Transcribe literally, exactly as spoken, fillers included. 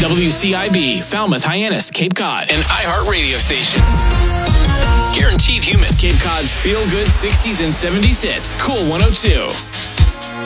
W C I B, Falmouth, Hyannis, Cape Cod, an iHeart radio station. Guaranteed Human, Cape Cod's feel-good sixties and seventies hits, Cool one oh two.